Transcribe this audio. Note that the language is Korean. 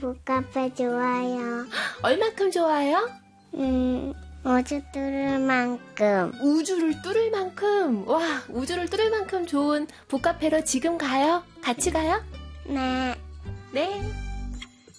북카페 좋아요. 얼마큼 좋아요? 우주 뚫을 만큼. 우주를 뚫을 만큼. 와, 우주를 뚫을 만큼 좋은 북카페로 지금 가요? 같이 가요? 네. 네.